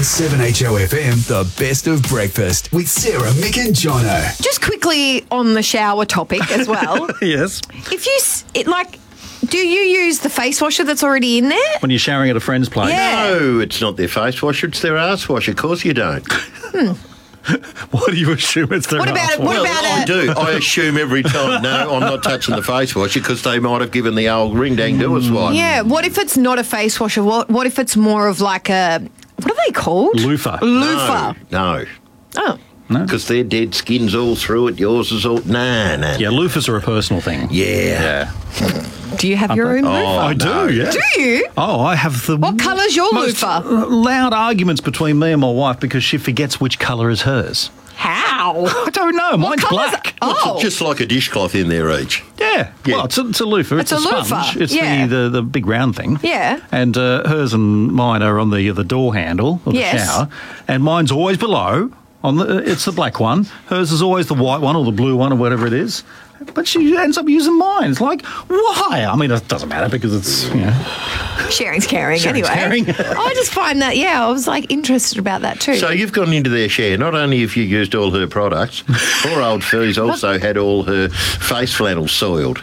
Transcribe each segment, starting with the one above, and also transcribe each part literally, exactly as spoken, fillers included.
seven H O F M, the best of breakfast with Sarah, Mick and Jono. Just quickly on the shower topic as well. Yes. If you, s- it, like, do you use the face washer that's already in there? When you're showering at a friend's place. Yeah. No, it's not their face washer, it's their arse washer. Of course you don't. Why do you assume it's their What about arse it- what wash? Well, about I a- do. I assume every time, no, I'm not touching the face washer because they might have given the old ring dang do a swipe. Yeah. What if it's not a face washer? What What if it's more of like a, what are they called? Loofah. Loofah. No, Oh. because their dead skin's all through it, yours is all... Nah, nah. Yeah, loofahs are a personal thing. Yeah. Yeah. Do you have your own loofah? I do, yeah. Do you? Oh, I have the... What colour's your most loofah? loud arguments between me and my wife because she forgets which colour is hers. How? I don't know. Mine's colour's- black. Oh. Just like a dishcloth in there each. Yeah. Yeah. Well, it's a, it's a loofah. It's, It's a a loofah, sponge. It's yeah. the, the, the big round thing. Yeah. And uh, hers and mine are on the the door handle of the Yes. shower. And mine's always below. On the, it's the black one. Hers is always the white one or the blue one or whatever it is. But she ends up using mine. It's like, why? I mean, it doesn't matter because it's, you know. Sharing's caring Sharing's anyway. caring. I just find that, yeah, I was like interested about that too. So you've gone into their share. Not only have you used all her products, poor old Fee's also had all her face flannel soiled.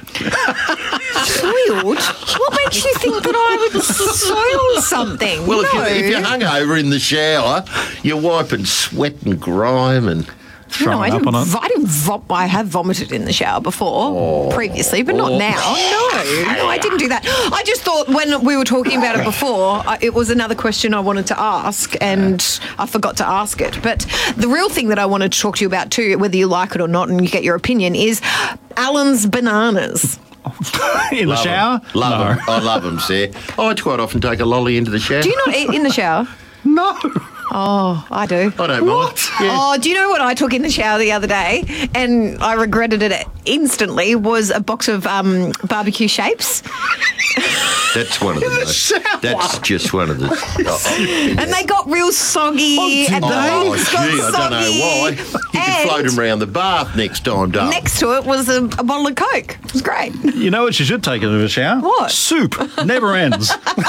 Soiled? What makes you think that I would soil something? Well, no. if, you, if you're hungover in the shower, you're wiping sweat and grime and... No, I throwing didn't, up on it. v- I didn't vom- I have vomited in the shower before, Oh. previously, but not Oh. now. No, no, I didn't do that. I just thought when we were talking about it before, I- it was another question I wanted to ask, and I forgot to ask it. But the real thing that I wanted to talk to you about too, whether you like it or not, and you get your opinion, is Alan's bananas. In the Love 'em. shower? Love no. them. I love them, Sarah. I quite often take a lolly into the shower. Do you not eat in the shower? No. Oh, I do. I don't mind. Yeah. Oh, do you know what I took in the shower the other day and I regretted it instantly was a box of um, barbecue shapes. That's one of the most... shower? That's just one of the... Oh, And they got real soggy. Oh, and the did they? oh, box gee, got I don't know soggy. why. You could And float them around the bath next time, darling. next to it was a, a bottle of Coke. It was great. You know what you should take into the shower? What? Soup. Never ends.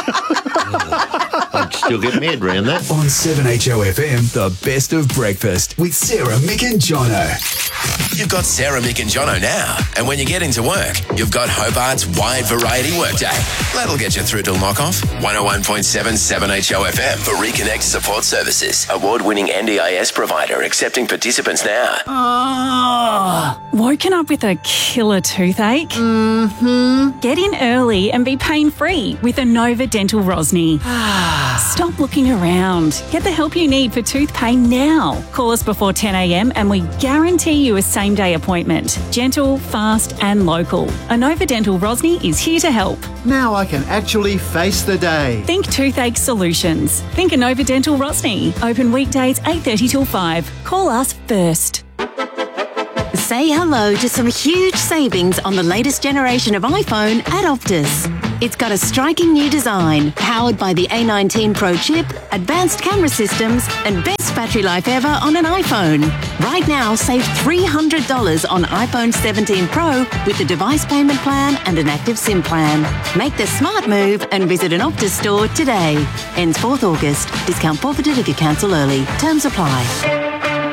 I'd still get my head around that. On seven H O F M, the best of breakfast with Sarah, Mick and Jono. You've got Sarah, Mick and Jono now. And when you get into work, you've got Hobart's wide variety workday. That'll get you through till knock-off. one oh one point seven, seven H O F M for Reconnect Support Services. Award-winning N D I S provider accepting participants now. Oh, woken up with a killer toothache? Mm-hmm. Get in early and be pain-free with Anova Dental Rosny. Stop looking around. Get the help you need for tooth pain now. Call us before ten a.m. and we guarantee you a same-day appointment. Gentle, fast and local. Anova Dental Rosny is here to help. Now I can actually face the day. Think Toothache Solutions. Think Anova Dental Rosny. Open weekdays eight thirty till five. Call us first. Say hello to some huge savings on the latest generation of iPhone at Optus. It's got a striking new design, powered by the A nineteen Pro chip, advanced camera systems, and best battery life ever on an iPhone. Right now, save three hundred dollars on iPhone seventeen Pro with the device payment plan and an active SIM plan. Make the smart move and visit an Optus store today. Ends fourth August. Discount forfeited if you cancel early. Terms apply.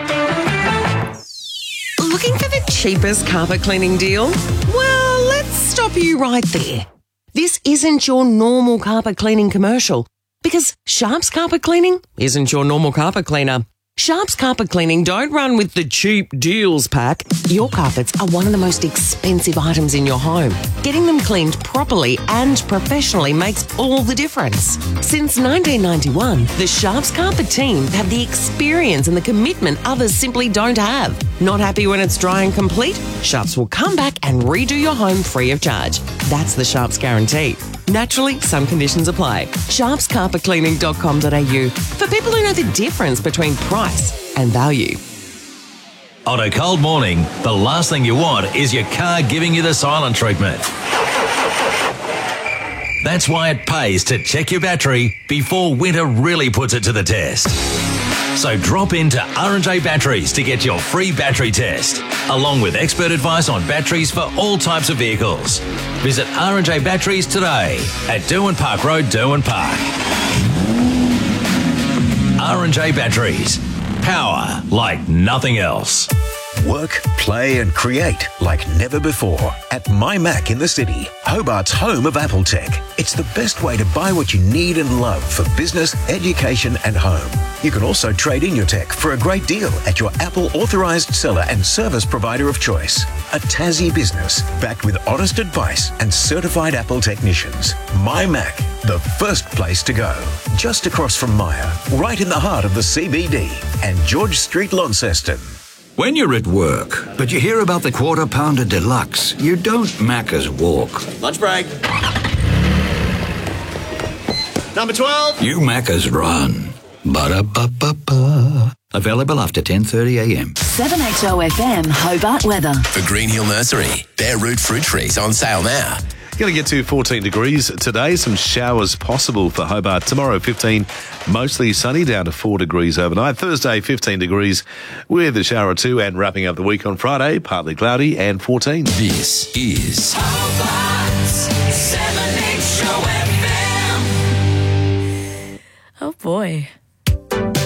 Looking for the cheapest carpet cleaning deal? Well, let's stop you right there. This isn't your normal carpet cleaning commercial because Sharp's Carpet Cleaning isn't your normal carpet cleaner. Sharp's Carpet Cleaning don't run with the cheap deals pack. Your carpets are one of the most expensive items in your home. Getting them cleaned properly and professionally makes all the difference. Since nineteen ninety-one, the Sharp's Carpet team have the experience and the commitment others simply don't have. Not happy when it's dry and complete? Sharp's will come back and redo your home free of charge. That's the Sharp's guarantee. Naturally, some conditions apply. sharps carpet cleaning dot com dot a u for people who know the difference between price and value. On a cold morning, the last thing you want is your car giving you the silent treatment. That's why it pays to check your battery before winter really puts it to the test. So drop into R and J Batteries to get your free battery test, along with expert advice on batteries for all types of vehicles. Visit R and J Batteries today at Derwent Park Road, Derwent Park. R and and J Batteries. Power like nothing else. Work, play and create like never before at My Mac in the City, Hobart's home of Apple tech. It's the best way to buy what you need and love for business, education and home. You can also trade in your tech for a great deal at your Apple authorised seller and service provider of choice. A Tassie business backed with honest advice and certified Apple technicians. My Mac, the first place to go. Just across from Myer, right in the heart of the C B D and George Street, Launceston. When you're at work, but you hear about the Quarter Pounder Deluxe, you don't Macca's walk. Lunch break. Number twelve. You Macca's run. Ba-da-ba-ba-ba. Available after ten thirty a m. seven H O F M Hobart weather. For Green Hill Nursery, bare root fruit trees on sale now. Going to get to fourteen degrees today. Some showers possible for Hobart. Tomorrow, fifteen, mostly sunny, down to four degrees overnight. Thursday, fifteen degrees with a shower or two. And wrapping up the week on Friday, partly cloudy and fourteen. This is Hobart's seven H O F M. Oh boy.